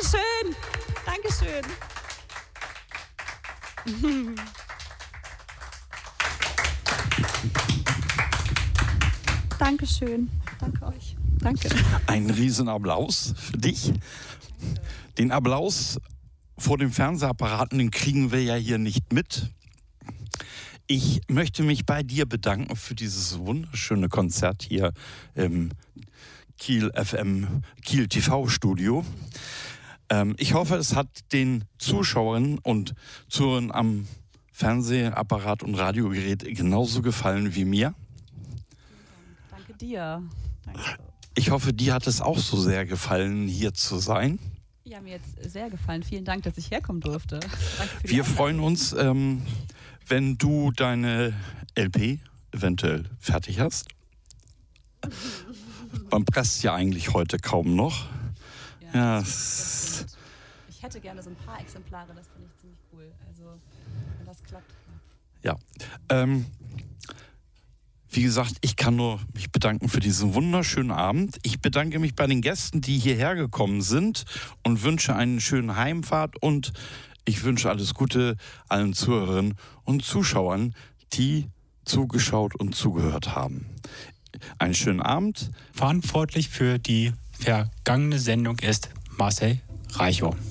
Dankeschön. Dankeschön. Dankeschön. Danke euch. Danke. Ein Riesenapplaus für dich. Den Applaus vor dem Fernsehapparaten, den kriegen wir ja hier nicht mit. Ich möchte mich bei dir bedanken für dieses wunderschöne Konzert hier im Kiel FM, Kiel TV Studio. Ich hoffe, es hat den Zuschauerinnen und Zuhörern am Fernsehapparat und Radiogerät genauso gefallen wie mir. Danke dir. Danke. Ich hoffe, dir hat es auch so sehr gefallen, hier zu sein. Ja, mir jetzt sehr gefallen. Vielen Dank, dass ich herkommen durfte. Danke für die Wir Einladung. freuen uns, wenn du deine LP eventuell fertig hast. Man presst ja eigentlich heute kaum noch. Ja, das stimmt. Ich hätte gerne so ein paar Exemplare, das finde ich ziemlich cool. Also, wenn das klappt. Ja. Wie gesagt, ich kann nur mich bedanken für diesen wunderschönen Abend. Ich bedanke mich bei den Gästen, die hierher gekommen sind und wünsche einen schönen Heimfahrt und ich wünsche alles Gute allen Zuhörerinnen und Zuschauern, die zugeschaut und zugehört haben. Einen schönen Abend. Verantwortlich für die vergangene Sendung ist Marcel Reichow.